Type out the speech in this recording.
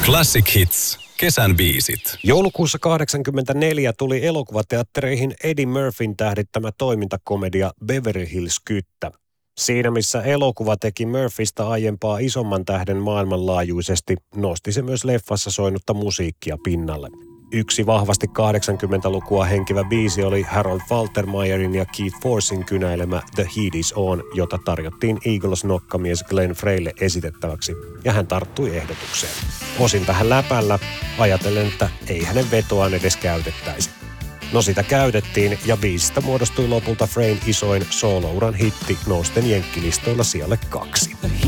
Classic Hits. Kesän biisit. Joulukuussa 1984 tuli elokuvateattereihin Eddie Murphyn tähdittämä toimintakomedia Beverly Hills Kyttä. Siinä missä elokuva teki Murphystä aiempaa isomman tähden maailmanlaajuisesti, nosti se myös leffassa soinutta musiikkia pinnalle. Yksi vahvasti 80-lukua henkivä biisi oli Harold Faltermeyerin ja Keith Forsin kynäilemä The Heat Is On, jota tarjottiin Eagles-nokkamies Glenn Freylle esitettäväksi, ja hän tarttui ehdotukseen. Osin vähän läpällä, ajatellen, että ei hänen vetoaan edes käytettäisi. No sitä käytettiin, ja biisistä muodostui lopulta Freyn isoin soolouran hitti nousten jenkkilistoilla sijalle 2.